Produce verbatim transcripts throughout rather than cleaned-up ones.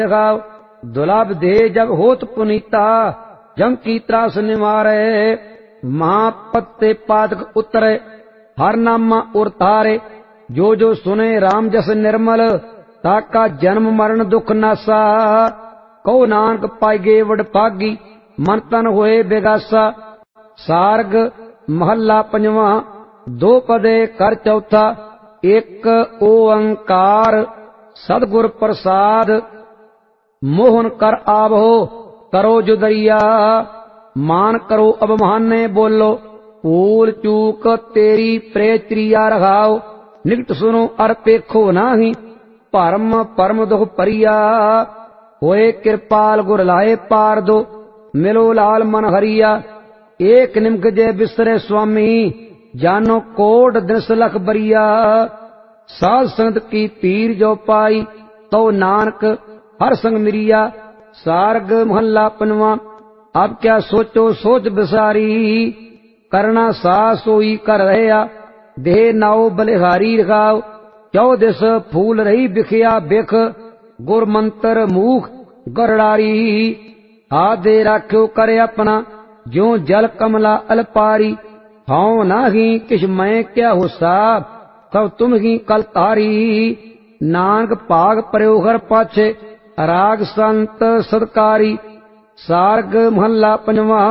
गाओ दुर्लभ दे जब होत पुनीता जम की त्रास निवारे महापत्ते पातक उतरे हर नामा उरतारे जो जो सुने राम जस निर्मल ताका जन्म मरण दुख नासा कहो नानक पाइगे वड पागी मन तन होए बेगासा। सारग महला पंजवा दो पदे कर चौथा एक ओंकार सदगुर प्रसाद मोहन कर आवहो करो जुदरिया मान करो अब महाने बोलो भूल चूक तेरी प्रेत्रिया रखाओ निकट सुनो अर पेखो नाही भरम परम दुख परिया होए कृपाल गुर लाए पार दो मिलो लाल मन हरिया एक निमक जय बिसरे स्वामी जानो कोट दिनस लख बरिया साध संगत की पीर जो पाई तो नानक हर संग मिरिया। सारग महला पनवा अब क्या सोचो सोच बिसारी करना सा सोई कर रहया देह नाओ बलिहारी रखाओ चौ दिस फूल रही बिखिया बिख गुर मंत्र मूख गरड़ारी हाथ दे राख्यो करे अपना जो जल कमला अलपारी हाउ नाही किश मैं क्या हुसा सब तुम ही कल तारी नानक भाग प्रयोगर पाछे राग संत सदकारी। सारग महला पंजवा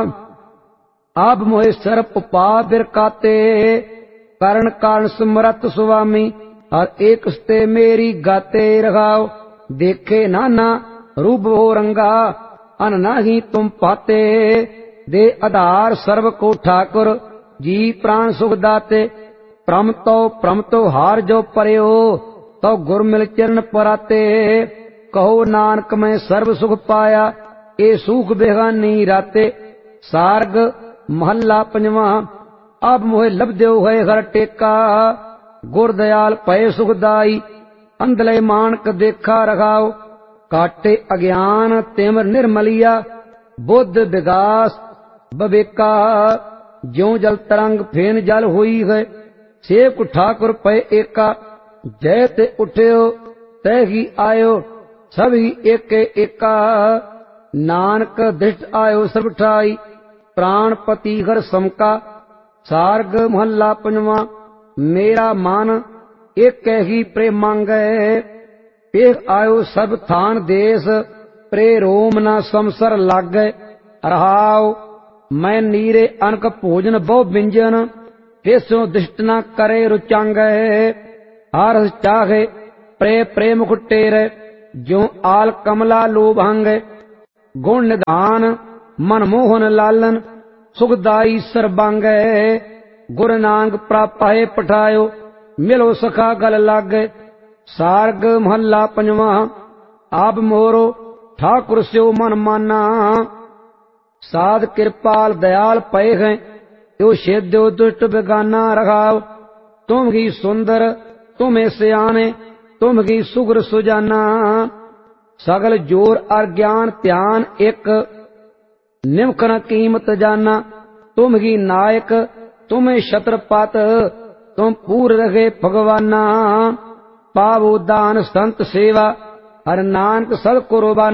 अब मोहे सर्प पा बिरकाते करण कारण समरत स्वामी और एक स्ते मेरी गाते रखाओ देखे नाना रूप हो रंगा अन नाही तुम पाते दे आधार सर्व को ठाकुर जी प्राण सुख दाते प्रम तो प्रम तो हार जो परयो तो गुर मिल चरण पराते कहो नानक मैं सर्व सुख पाया ए सुख बेगानी राते। सारग महला पंजवा अब मोहे लब देव है घर टेका गुर दयाल पय सुखदाई अंधले मानक देखा रखाओ काटे अज्ञान तेमर निर्मलिया बुद्ध विकास बबेका ज्यो जल तरंग फेन जल हुई है सेवक ठाकुर पय एका जय ते उठ्यो तय ही आयो सभी एक एका नानक दृष्ट आयो सब ठाई प्राणपति हर समका। सारग महला पंजवा मेरा मन एक ही प्रेम मांगे पेख आयो सब थान देश प्रे रोम न समसर लागे रहाओ मैं नीरे अनक भोजन बहु व्यंजन केसो दृष्ट न करे रुचांगे हर चाहे प्रे प्रेम कुटेरे जो आल कमला लोभांगे गुण निधान मनमोहन लालन सुखदाई सरबांगे गुर नांग प्रापाए पठायो मिलो सखा गल लागे। सारग महला पंजवा आप मोरो ठाकुर स्यो मन माना साध कृपाल दयाल पय हैं यो शेद्यो दुष्ट बेगाना रखाओ तुम ही सुंदर तुम्हें सियाने तुम ही सुग्र सुजाना सगल जोर और ज्ञान ध्यान एक निमखन कीमत जाना तुम ही नायक तुम्हें छत्रपत तुम पूर रहे भगवाना पावो दान संत सेवा हर नानक सद कुर्बाना।